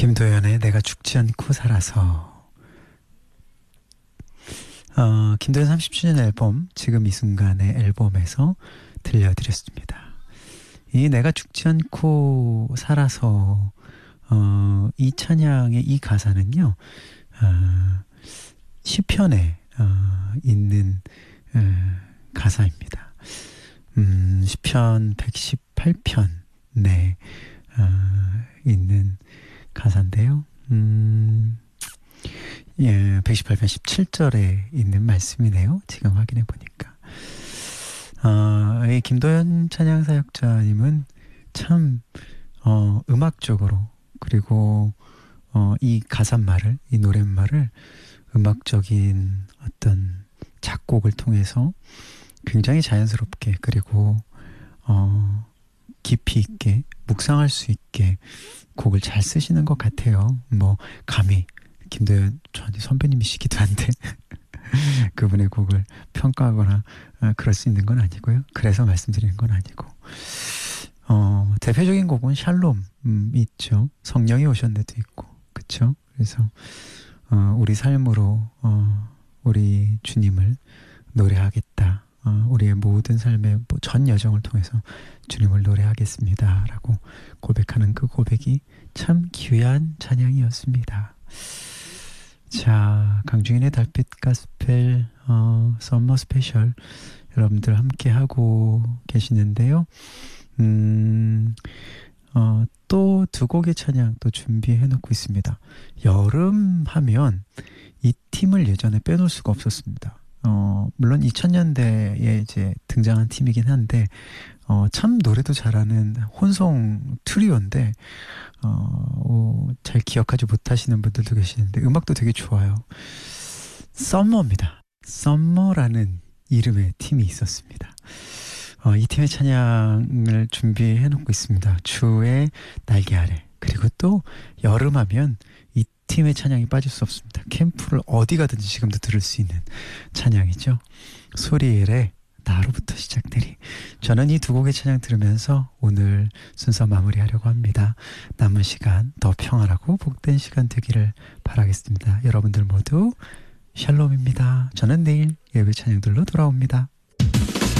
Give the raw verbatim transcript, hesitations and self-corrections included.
김도연의 내가 죽지 않고 살아서. 어, 김도연 삼십 주년 앨범 지금 이 순간의 앨범에서 들려드렸습니다. 이 내가 죽지 않고 살아서 어, 이 찬양의 이 가사는요, 어, 시편에 어, 있는 어, 가사입니다. 음, 시편 백십팔 편에 어, 있는 가사인데요. 음, 예, 백십팔 편 십칠 절에 있는 말씀이네요. 지금 확인해 보니까. 어, 이 김도연 찬양사역자님은 참, 어, 음악적으로, 그리고, 어, 이 가사말을, 이 노랫말을 음악적인 어떤 작곡을 통해서 굉장히 자연스럽게, 그리고, 어, 깊이 있게, 묵상할 수 있게 곡을 잘 쓰시는 것 같아요. 뭐, 감히, 김도연 전 선배님이시기도 한데, 그분의 곡을 평가하거나 어, 그럴 수 있는 건 아니고요. 그래서 말씀드리는 건 아니고, 어, 대표적인 곡은 샬롬 음, 있죠. 성령이 오셨네도 있고, 그쵸? 그래서 어, 우리 삶으로 어, 우리 주님을 노래하겠다. 어, 우리의 모든 삶의 뭐 전 여정을 통해서 주님을 노래하겠습니다 라고 고백하는 그 고백이 참 귀한 찬양이었습니다. 자, 강중인의 달빛 가스펠 어, 썸머 스페셜 여러분들 함께 하고 계시는데요. 음, 어, 또 두 곡의 찬양 또 준비해 놓고 있습니다. 여름 하면 이 팀을 예전에 빼놓을 수가 없었습니다. 어, 물론 이천 년대에 이제 등장한 팀이긴 한데 어, 참 노래도 잘하는 혼성 트리오인데 어, 어, 잘 기억하지 못하시는 분들도 계시는데 음악도 되게 좋아요. 썸머입니다. 썸머라는 이름의 팀이 있었습니다. 어, 이 팀의 찬양을 준비해 놓고 있습니다. 주의 날개 아래. 그리고 또 여름하면 이 팀의 찬양이 빠질 수 없습니다. 캠프를 어디 가든지 지금도 들을 수 있는 찬양이죠. 소리엘의 나로부터 시작되리. 저는 이 두 곡의 찬양 들으면서 오늘 순서 마무리하려고 합니다. 남은 시간 더 평안하고 복된 시간 되기를 바라겠습니다. 여러분들 모두 샬롬입니다. 저는 내일 예배 찬양들로 돌아옵니다.